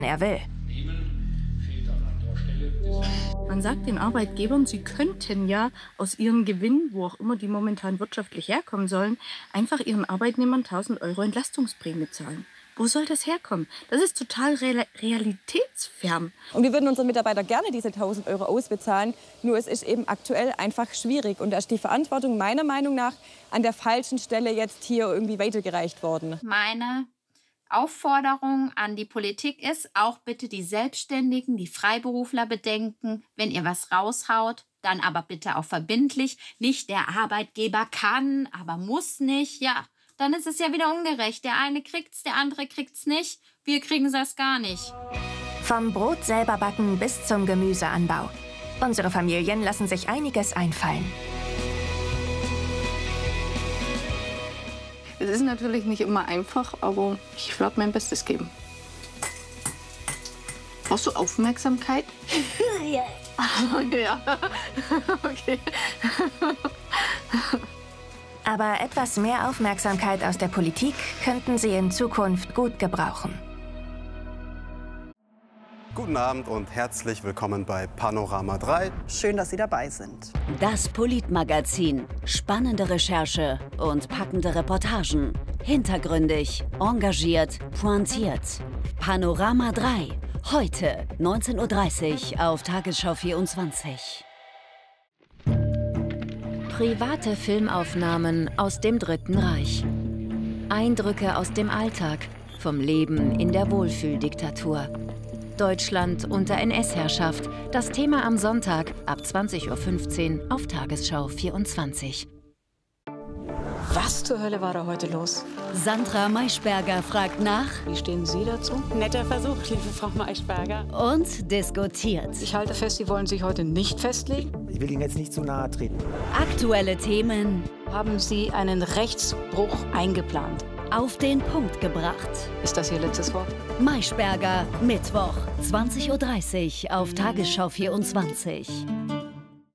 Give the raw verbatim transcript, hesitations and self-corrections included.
er will. Man sagt den Arbeitgebern, sie könnten ja aus ihrem Gewinn, wo auch immer die momentan wirtschaftlich herkommen sollen, einfach ihren Arbeitnehmern tausend Euro Entlastungsprämie zahlen. Wo soll das herkommen? Das ist total real realitätsfern. Und wir würden unseren Mitarbeitern gerne diese tausend Euro ausbezahlen. Nur es ist eben aktuell einfach schwierig. Und da ist die Verantwortung meiner Meinung nach an der falschen Stelle jetzt hier irgendwie weitergereicht worden. Meine Aufforderung an die Politik ist, auch bitte die Selbstständigen, die Freiberufler bedenken, wenn ihr was raushaut, dann aber bitte auch verbindlich. Nicht der Arbeitgeber kann, aber muss nicht. Ja, dann ist es ja wieder ungerecht. Der eine kriegt's, der andere kriegt's nicht. Wir kriegen das gar nicht. Vom Brot selber backen bis zum Gemüseanbau. Unsere Familien lassen sich einiges einfallen. Es ist natürlich nicht immer einfach, aber ich werde mein Bestes geben. Brauchst du Aufmerksamkeit? Ja. Ja, okay. Aber etwas mehr Aufmerksamkeit aus der Politik könnten sie in Zukunft gut gebrauchen. Guten Abend und herzlich willkommen bei Panorama drei. Schön, dass Sie dabei sind. Das Politmagazin. Spannende Recherche und packende Reportagen. Hintergründig, engagiert, pointiert. Panorama drei. Heute neunzehn Uhr dreißig auf Tagesschau vierundzwanzig. Private Filmaufnahmen aus dem Dritten Reich. Eindrücke aus dem Alltag, vom Leben in der Wohlfühldiktatur. Deutschland unter N S-Herrschaft. Das Thema am Sonntag ab zwanzig Uhr fünfzehn auf Tagesschau vierundzwanzig. Was zur Hölle war da heute los? Sandra Maischberger fragt nach. Wie stehen Sie dazu? Netter Versuch, liebe Frau Maischberger. Und diskutiert. Ich halte fest, Sie wollen sich heute nicht festlegen. Ich will Ihnen jetzt nicht zu nahe treten. Aktuelle Themen. Haben Sie einen Rechtsbruch eingeplant? Auf den Punkt gebracht. Ist das Ihr letztes Wort? Maischberger, Mittwoch, zwanzig Uhr dreißig auf Tagesschau vierundzwanzig.